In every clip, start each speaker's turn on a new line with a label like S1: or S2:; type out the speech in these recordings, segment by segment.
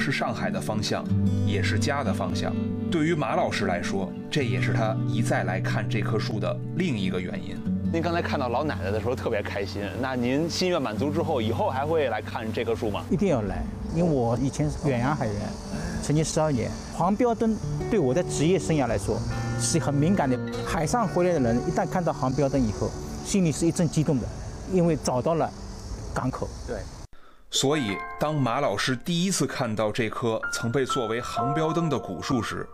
S1: 是上海的方向，也是家的方向。对于马老师来说，这也是他一再来看这棵树的另一个原因。
S2: 您刚才看到老奶奶的时候特别开心，那您心愿满足之后，以后还会来看这棵树吗？
S3: 一定要来，因为我以前是远洋海员，曾经12年。黄标灯对我的职业生涯来说是很敏感的。海上回来的人一旦看到黄标灯以后，心里是一阵激动的，因为找到了港口。
S2: 对。
S1: 所以，当马老师第一次看到这棵曾被作为航标灯的古树时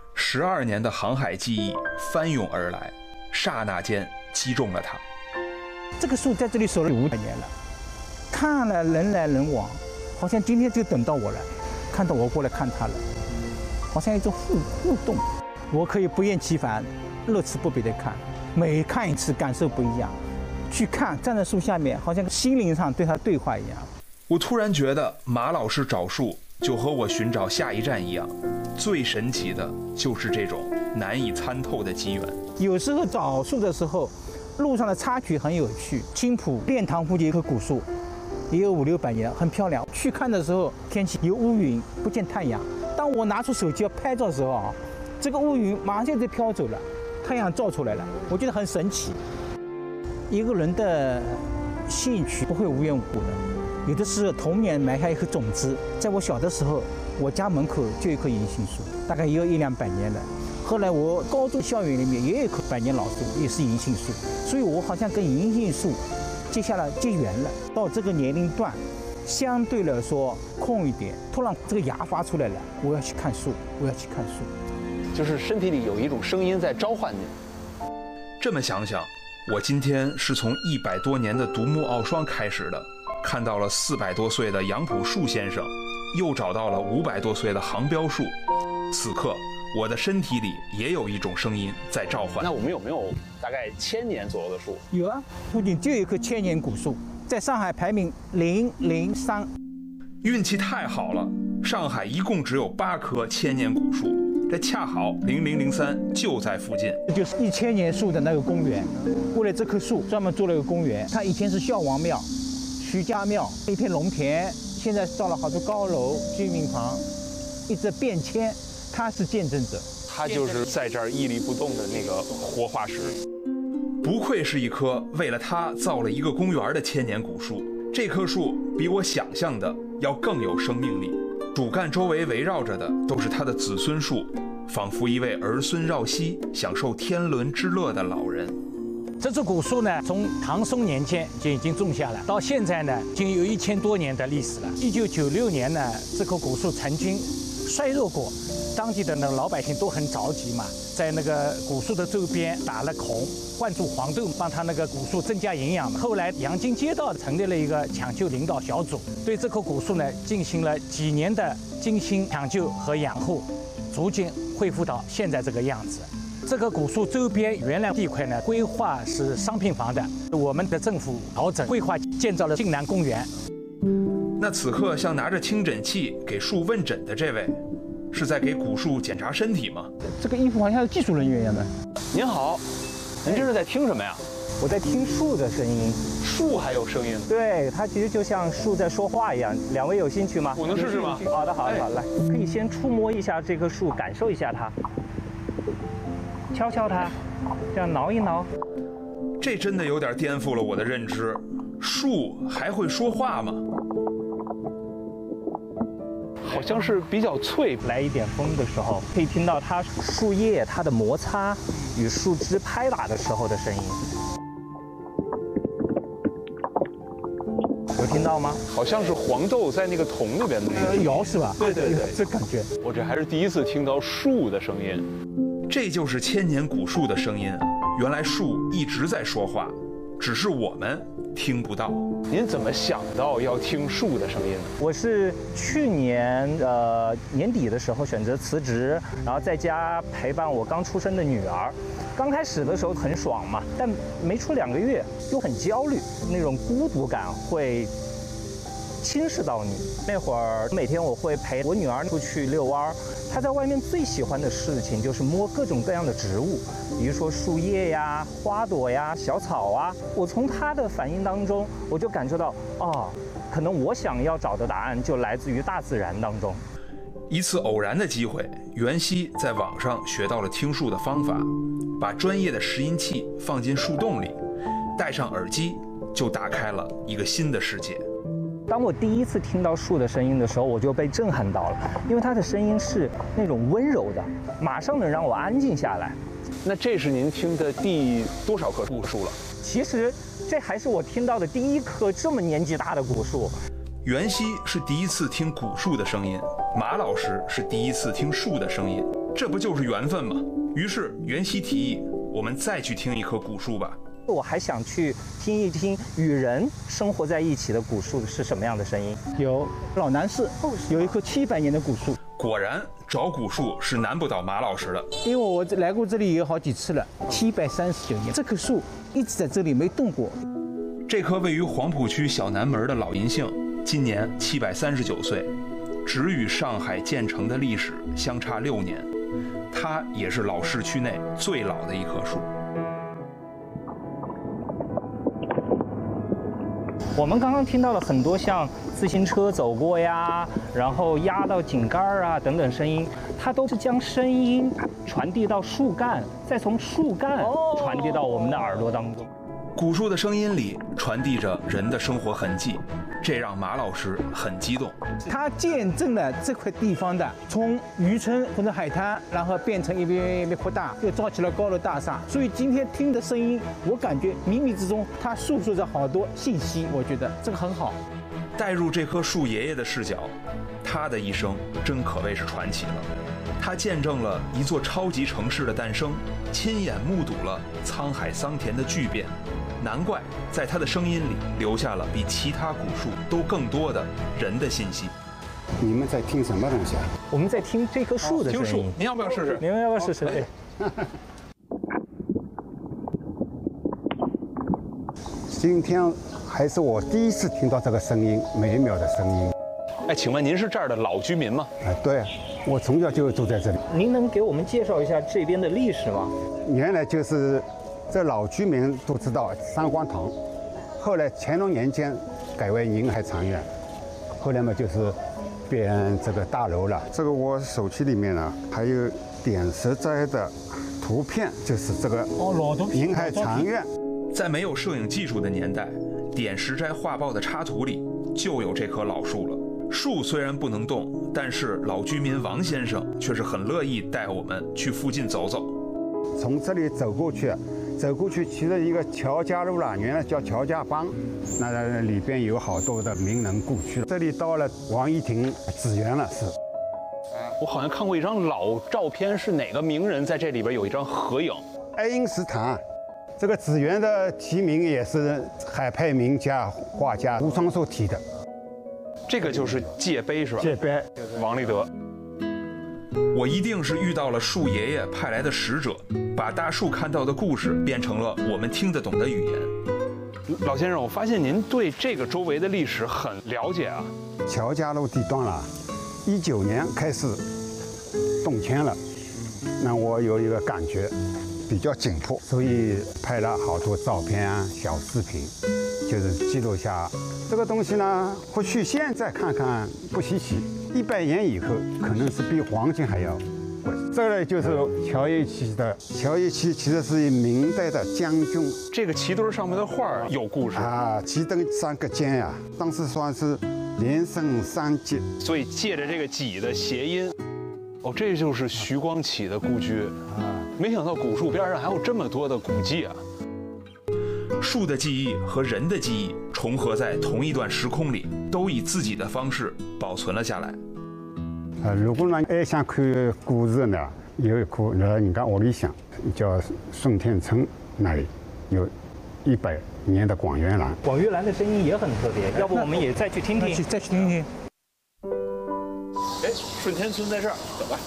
S1: ，12年的航海记忆翻涌而来，刹那间击中了他。
S3: 这个树在这里守了500年了，看了人来人往，好像今天就等到我了，看到我过来看他了，好像一种互动。我可以不厌其烦、乐此不疲地看，每看一次感受不一样。去看，站在树下面，好像心灵上对他对话一样。
S1: 我突然觉得马老师找树就和我寻找下一站一样，最神奇的就是这种难以参透的机缘。
S3: 有时候找树的时候，路上的插曲很有趣。青浦练塘附近一棵古树，也有500-600年，很漂亮。去看的时候，天气有乌云，不见太阳。当我拿出手机要拍照的时候啊，这个乌云马上就飘走了，太阳照出来了，我觉得很神奇。一个人的兴趣不会无缘无故的。有的是童年埋下一颗种子，在我小的时候，我家门口就有一棵银杏树，大概也有100-200年了。后来我高中校园里面也有一棵100年老树，也是银杏树，所以我好像跟银杏树结缘了。到这个年龄段，相对来说空一点，突然这个芽发出来了，我要去看树，我要去看树，
S2: 就是身体里有一种声音在召唤你。
S1: 这么想想，我今天是从100多年的独木傲霜开始的。看到了400多岁的杨朴树先生，又找到了500多岁的航标树。此刻，我的身体里也有一种声音在召唤。
S2: 那我们有没有大概1000年左右的树？
S3: 有啊，附近就有一棵1000年古树，在上海排名003。
S1: 运气太好了，上海一共只有8棵1000年古树，这恰好0003就在附近。
S3: 这就是1000年树的那个公园，为了这棵树专门做了一个公园。它以前是孝王庙、徐家庙，一片农田，现在造了好多高楼、居民房，一直变迁，它是见证者。
S2: 它就是在这儿屹立不动的那个活化石。
S1: 不愧是一棵为了它造了一个公园的1000年古树。这棵树比我想象的要更有生命力，主干周围围绕着的都是它的子孙树，仿佛一位儿孙绕膝、享受天伦之乐的老人。
S4: 这株古树呢，从唐宋年间就已经种下了，到现在呢，已经有1000多年的历史了。1996年呢，这棵古树曾经衰弱过，当地的那个老百姓都很着急嘛，在那个古树的周边打了孔，灌注黄豆，帮它那个古树增加营养。后来阳金街道成立了一个抢救领导小组，对这棵古树呢进行了几年的精心抢救和养护，逐渐恢复到现在这个样子。这个古树周边原来地块呢，规划是商品房的，我们的政府调整规划，建造了晋南公园。
S1: 那此刻像拿着听诊器给树问诊的这位，是在给古树检查身体吗？
S3: 这个衣服好像是技术人员一样的。
S2: 您好，您这是在听什么呀？
S5: 我在听树的声音。
S2: 树还有声音？
S5: 对，它其实就像树在说话一样。两位有兴趣吗？
S2: 我能试试吗？
S5: 好的，好的，好，来，可以先触摸一下这棵树，感受一下它，敲敲它，这样挠一挠。
S1: 这真的有点颠覆了我的认知，树还会说话吗？
S2: 好像是比较脆。
S5: 来一点风的时候，可以听到它树叶它的摩擦与树枝拍打的时候的声音。有听到吗？
S2: 好像是黄豆在那个桶里边的那个
S3: 摇是吧？
S2: 对对对，
S3: 这感觉。
S2: 我这还是第一次听到树的声音。
S1: 这就是1000年古树的声音，原来树一直在说话，只是我们听不到。
S2: 您怎么想到要听树的声音呢？
S5: 我是去年年底的时候选择辞职，然后在家陪伴我刚出生的女儿。刚开始的时候很爽嘛，但没出2个月又很焦虑，那种孤独感会侵蚀到你。那会儿每天我会陪我女儿出去遛弯，她在外面最喜欢的事情就是摸各种各样的植物，比如说树叶呀、花朵呀、小草啊。我从她的反应当中，我就感受到，哦，可能我想要找的答案就来自于大自然当中。
S1: 一次偶然的机会，袁熙在网上学到了听树的方法，把专业的拾音器放进树洞里，戴上耳机，就打开了一个新的世界。
S5: 当我第一次听到树的声音的时候，我就被震撼到了，因为它的声音是那种温柔的，马上能让我安静下来。
S2: 那这是您听的第多少棵古树了？
S5: 其实这还是我听到的第一棵这么年纪大的古树。
S1: 袁熙是第一次听古树的声音，马老师是第一次听树的声音，这不就是缘分吗？于是袁熙提议，我们再去听一棵古树吧。
S5: 我还想去听一听与人生活在一起的古树是什么样的声音。
S3: 有老南市有一棵700年的古树，
S1: 果然找古树是难不倒马老师的，
S3: 因为我来过这里有好几次了，739年，这棵树一直在这里没动过。
S1: 这棵位于黄浦区小南门的老银杏，今年739岁，只与上海建成的历史相差6年，它也是老市区内最老的一棵树。
S5: 我们刚刚听到了很多像自行车走过呀，然后压到井盖啊等等声音，它都是将声音传递到树干，再从树干传递到我们的耳朵当中。
S1: 古树的声音里传递着人的生活痕迹，这让马老师很激动。
S3: 它见证了这块地方的从渔村或者海滩，然后变成一片扩大，又造起了高楼大厦。所以今天听的声音，我感觉冥冥之中它诉说着好多信息，我觉得这个很好。
S1: 带入这棵树爷爷的视角，他的一生真可谓是传奇了。他见证了一座超级城市的诞生，亲眼目睹了沧海桑田的巨变。难怪在他的声音里留下了比其他古树都更多的人的信息。
S6: 你们在听什么东西啊？
S5: 我们在听这棵树的声音。
S2: 您要不要试试？
S5: 你们要不要试试？对。
S6: 今天还是我第一次听到这个声音，美妙的声音。
S2: 哎，请问您是这儿的老居民吗？
S6: 对，我从小就住在这里。
S5: 您能给我们介绍一下这边的历史吗？
S6: 原来就是这老居民都知道三光堂，后来乾隆年间改为宁海长院，后来嘛就是变这个大楼了。这个我手机里面呢还有点石斋的图片，就是这个宁海长院。
S1: 在没有摄影技术的年代，点石斋画报的插图里就有这棵老树了。树虽然不能动，但是老居民王先生却是很乐意带我们去附近走走。
S6: 从这里走过去其实一个乔家路了，原来叫乔家浜，那里边有好多的名人故居。这里到了王一亭紫园了，是。
S2: 我好像看过一张老照片，是哪个名人在这里边有一张合影？
S6: 爱因斯坦。这个紫园的题名也是海派名家画家吴双寿题的。
S2: 这个就是界碑是吧？
S6: 界碑，
S2: 王立德。
S1: 我一定是遇到了树爷爷派来的使者，把大树看到的故事变成了我们听得懂的语言。
S2: 老先生，我发现您对这个周围的历史很了解啊。
S6: 乔家路地段了，19年开始动迁了，那我有一个感觉比较紧迫，所以拍了好多照片啊、小视频，就是记录下这个东西呢。或许现在看看不稀奇，100年以后可能是比黄金还要贵。这个就是乔一旗的，乔一旗其实是明代的将军。
S2: 这个旗墩上面的画有故事
S6: 啊，旗灯3个尖呀，当时算是连升3级，
S2: 所以借着这个戟的谐音。哦，这就是徐光启的故居啊！没想到古树边上还有这么多的古迹啊！
S1: 树的记忆和人的记忆重合在同一段时空里，都以自己的方式保存了下来。
S6: 如果呢还想看故事呢，有一棵人家屋里向叫顺天村那里有100年的广元兰。
S5: 广元兰的声音也很特别，要不我们也再去听听？
S3: 再去听听。
S2: 哎，顺天村在这儿，走吧。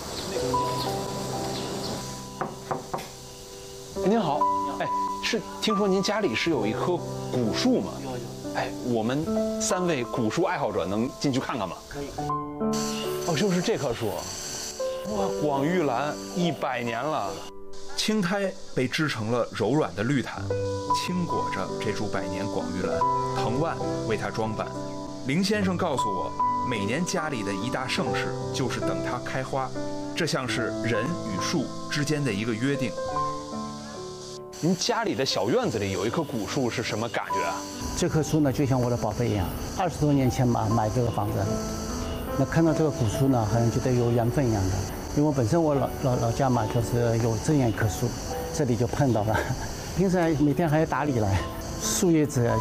S2: 您好，哎，是听说您家里是有一棵古树吗？有。哎，我们3位古树爱好者能进去看看吗？可以。哦，就是这棵树，哇，广玉兰100年了。
S1: 青苔被织成了柔软的绿毯，轻裹着这株100年广玉兰，藤蔓为它装扮。林先生告诉我， 每年家里的一大盛事就是等它开花，这像是人与树之间的一个约定。
S2: 您家里的小院子里有一棵古树是什么感觉啊？
S7: 这棵树呢，就像我的宝贝一样。20多年前嘛，买这个房子，那看到这个古树呢，好像觉得有缘分一样的。因为我本身我老家嘛，就是有这样一棵树，这里就碰到了。平时每天还要打理了，树叶子